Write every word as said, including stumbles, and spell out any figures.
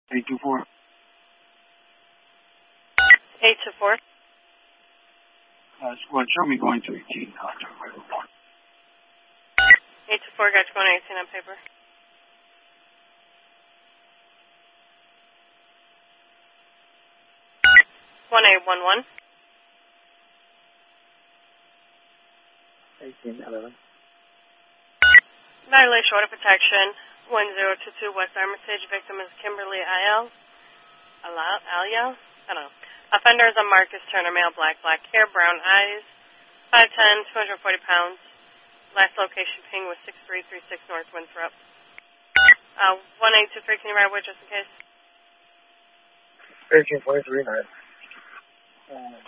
eight two four. eight two four. Uh, squad, show me going to eighteen. eight two four, got you going to eighteen on paper. one eight one one. eighteen eleven. Violation order protection, one zero two two West Armitage. Victim is Kimberly Ayel. Ayel? I don't know. Offender is a Marcus Turner, male, black, black hair, brown eyes, five ten, two hundred forty pounds. Last location ping was six three three six North Winthrop. Uh, one eight two three, can you ride with just in case? thirteen forty-three, nine. Uh,